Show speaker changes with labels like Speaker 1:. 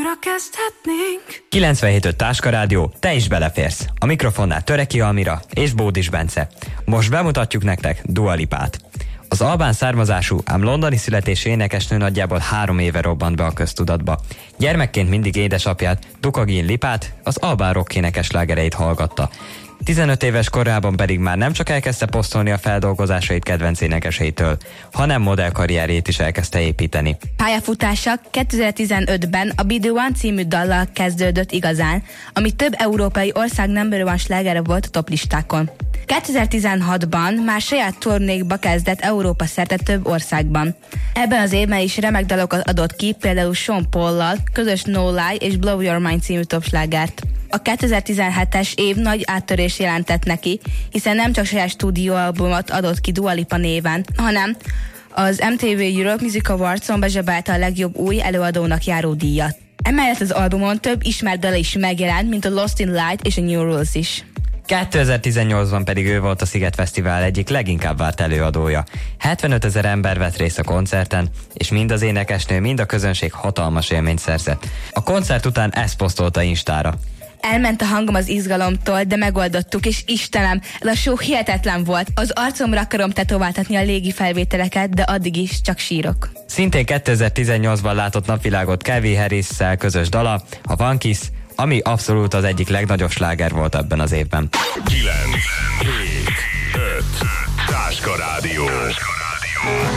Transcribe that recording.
Speaker 1: arra kezdhetnénk.
Speaker 2: 97.5 Táska Rádió, te is beleférsz. A mikrofonnál Töreki Almira és Bódis Bence. Most bemutatjuk nektek Dua Lipát. Az albán származású, ám londoni születésű énekesnő nagyjából 3 éve robbant be a köztudatba. Gyermekként mindig édesapját, Dukagin Lipát, az albán rock énekes slágereit hallgatta. 15 éves korában pedig már nem csak elkezdte posztolni a feldolgozásait kedvenc énekeseitől, hanem modellkarrierjét is elkezdte építeni.
Speaker 3: Pályafutása 2015-ben a Be The One című dallal kezdődött igazán, ami több európai ország number one slágere volt a toplistákon. 2016-ban már saját turnékba kezdett Európa szerte több országban. Ebben az évben is remek dalokat adott ki, például Sean Paul-lal közös No Lie és Blow Your Mind című topslágert. A 2017-es év nagy áttörés jelentett neki, hiszen nem csak saját stúdióalbumot adott ki Dua Lipa néven, hanem az MTV Europe Music Awards-on bezsebálta a legjobb új előadónak járó díjat. Emellett az albumon több ismert dala is megjelent, mint a Lost in Light és a New Rules is.
Speaker 2: 2018-ban pedig ő volt a Sziget Fesztivál egyik leginkább várt előadója. 75 000 ember vett részt a koncerten, és mind az énekesnő, mind a közönség hatalmas élményt szerzett. A koncert után ezt posztolta Instára.
Speaker 3: Elment a hangom az izgalomtól, de megoldottuk, és Istenem, ez a show hihetetlen volt. Az arcomra akarom tetováltatni a légi felvételeket, de addig is csak sírok.
Speaker 2: Szintén 2018-ban látott napvilágot Calvin Harris-szel közös dala, a One Kiss, ami abszolút az egyik legnagyobb sláger volt ebben az évben.
Speaker 4: 9, 7, 5, Táska Rádió.